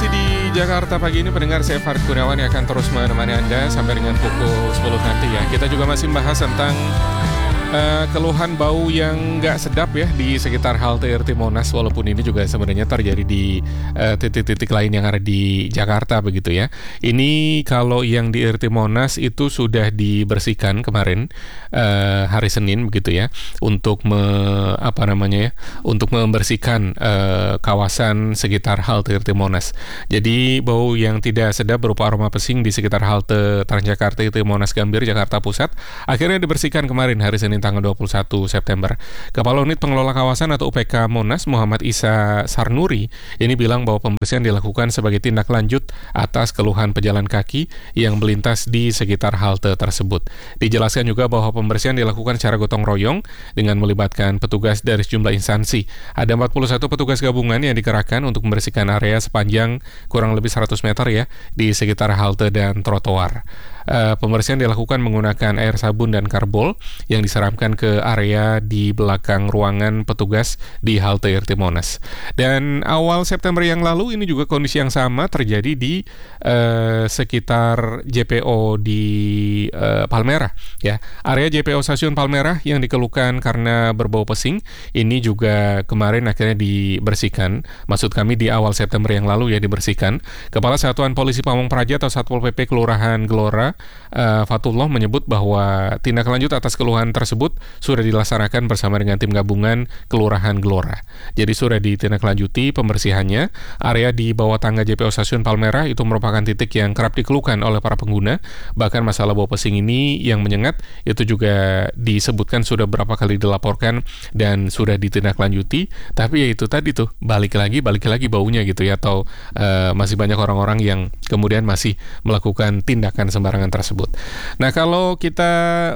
Kondisi di Jakarta pagi ini pendengar, saya Farid Kurniawan yang akan terus menemani Anda sampai dengan pukul 10 nanti ya. Kita juga masih membahas tentang keluhan bau yang nggak sedap ya di sekitar halte RT Monas, walaupun ini juga sebenarnya terjadi di titik-titik lain yang ada di Jakarta begitu ya. Ini kalau yang di RT Monas itu sudah dibersihkan kemarin hari Senin begitu ya, untuk untuk membersihkan kawasan sekitar halte RT Monas. Jadi bau yang tidak sedap berupa aroma pesing di sekitar halte Transjakarta RT Monas Gambir Jakarta Pusat akhirnya dibersihkan kemarin hari Senin tanggal 21 September. Kepala Unit Pengelola Kawasan atau UPK Monas, Muhammad Isa Sarnuri, ini bilang bahwa pembersihan dilakukan sebagai tindak lanjut atas keluhan pejalan kaki yang melintas di sekitar halte tersebut. Dijelaskan juga bahwa pembersihan dilakukan secara gotong royong dengan melibatkan petugas dari sejumlah instansi. Ada 41 petugas gabungan yang dikerahkan untuk membersihkan area sepanjang kurang lebih 100 meter ya di sekitar halte dan trotoar. Pembersihan dilakukan menggunakan air sabun dan karbol yang diseramkan ke area di belakang ruangan petugas di halte RT Monas. Dan awal September yang lalu ini juga kondisi yang sama terjadi di sekitar JPO di Palmerah ya. Area JPO Stasiun Palmerah yang dikeluhkan karena berbau pesing ini juga kemarin akhirnya dibersihkan. Maksud kami di awal September yang lalu ya dibersihkan. Kepala Satuan Polisi Pamong Praja atau Satpol PP Kelurahan Gelora Fatullah menyebut bahwa tindak lanjut atas keluhan tersebut sudah dilaksanakan bersama dengan tim gabungan Kelurahan Gelora. Jadi sudah ditindaklanjuti pembersihannya. Area di bawah tangga JPO Stasiun Palmerah itu merupakan titik yang kerap dikeluhkan oleh para pengguna. Bahkan masalah bau pesing ini yang menyengat itu juga disebutkan sudah berapa kali dilaporkan dan sudah ditindaklanjuti. Tapi ya itu tadi tuh balik lagi baunya gitu ya, atau masih banyak orang-orang yang kemudian masih melakukan tindakan sembarangan tersebut. Nah, kalau kita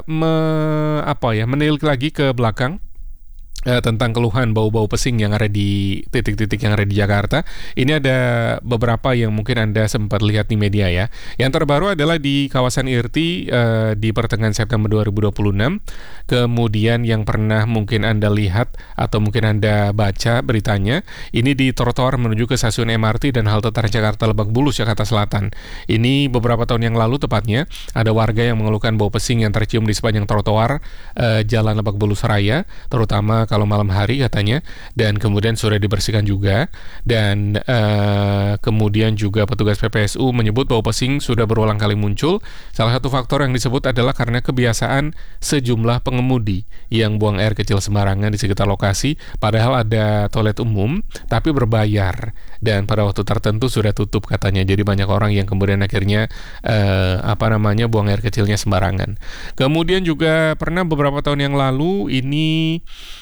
menilik lagi ke belakang tentang keluhan bau-bau pesing yang ada di titik-titik yang ada di Jakarta. Ini ada beberapa yang mungkin Anda sempat lihat di media ya. Yang terbaru adalah di kawasan IRT di pertengahan September 2026. Kemudian yang pernah mungkin Anda lihat atau mungkin Anda baca beritanya, ini di trotoar menuju ke stasiun MRT dan halte Transjakarta Lebak Bulus, Jakarta Selatan. Ini beberapa tahun yang lalu tepatnya, ada warga yang mengeluhkan bau pesing yang tercium di sepanjang trotoar Jalan Lebak Bulus Raya, terutama kalau malam hari katanya, dan kemudian sudah dibersihkan juga. Dan kemudian juga petugas PPSU menyebut bau pesing sudah berulang kali muncul. Salah satu faktor yang disebut adalah karena kebiasaan sejumlah pengemudi yang buang air kecil sembarangan di sekitar lokasi, padahal ada toilet umum tapi berbayar dan pada waktu tertentu sudah tutup katanya. Jadi banyak orang yang kemudian akhirnya buang air kecilnya sembarangan. Kemudian juga pernah beberapa tahun yang lalu ini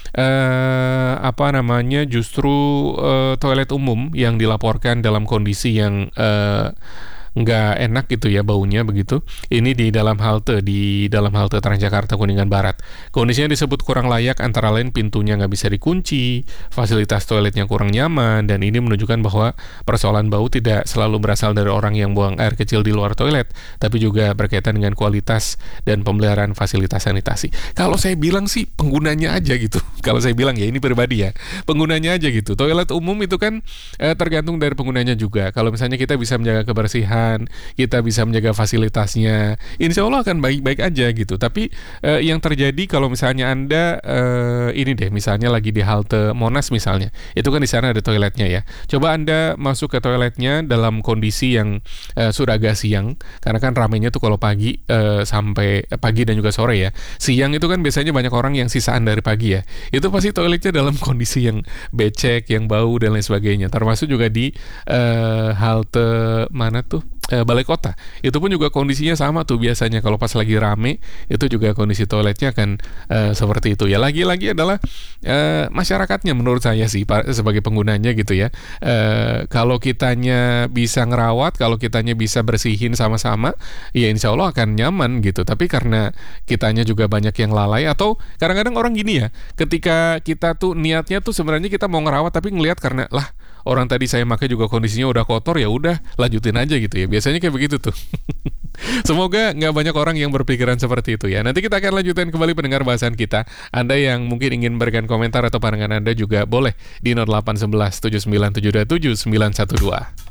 justru toilet umum yang dilaporkan dalam kondisi yang nggak enak gitu ya baunya begitu. Ini di dalam halte Transjakarta Kuningan Barat. Kondisinya disebut kurang layak, antara lain pintunya nggak bisa dikunci, fasilitas toiletnya kurang nyaman, dan ini menunjukkan bahwa persoalan bau tidak selalu berasal dari orang yang buang air kecil di luar toilet, tapi juga berkaitan dengan kualitas dan pemeliharaan fasilitas sanitasi. Kalau saya bilang sih penggunanya aja gitu. Kalau saya bilang ya ini pribadi ya, penggunanya aja gitu. Toilet umum itu kan tergantung dari penggunanya juga. Kalau misalnya kita bisa menjaga kebersihan, kita bisa menjaga fasilitasnya, insya Allah akan baik-baik aja gitu. Tapi yang terjadi kalau misalnya Anda misalnya lagi di halte Monas misalnya, itu kan di sana ada toiletnya ya. Coba Anda masuk ke toiletnya dalam kondisi yang sudah agak siang, karena kan ramainya tuh kalau pagi sampai pagi dan juga sore ya. Siang itu kan biasanya banyak orang yang sisaan dari pagi ya. Itu pasti toiletnya dalam kondisi yang becek, yang bau dan lain sebagainya. Termasuk juga di halte mana tuh? Balai Kota. Itu pun juga kondisinya sama tuh biasanya kalau pas lagi rame, itu juga kondisi toiletnya akan seperti itu. Ya lagi-lagi adalah masyarakatnya menurut saya sih sebagai penggunanya gitu ya. Kalau kitanya bisa ngerawat, kalau kitanya bisa bersihin sama-sama, ya insya Allah akan nyaman gitu. Tapi karena kitanya juga banyak yang lalai, atau kadang-kadang orang gini ya, ketika kita tuh niatnya tuh sebenarnya kita mau ngerawat tapi ngelihat karena orang tadi saya pakai juga kondisinya udah kotor, ya udah lanjutin aja gitu ya. Biasanya kayak begitu tuh. Semoga nggak banyak orang yang berpikiran seperti itu ya. Nanti kita akan lanjutkan kembali pendengar bahasan kita. Anda yang mungkin ingin memberikan komentar atau pandangan Anda juga boleh di 0811 79727912.